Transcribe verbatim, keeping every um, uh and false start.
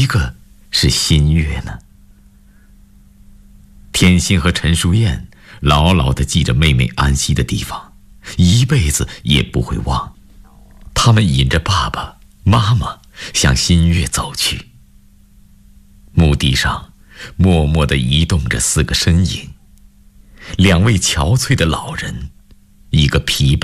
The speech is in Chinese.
个是新月呢？天心和陈淑燕牢牢地记着妹妹安息的地方，一辈子也不会忘。他们引着爸爸妈妈向新月走去。墓地上默默地移动着四个身影，两位憔悴的老人，一个疲惫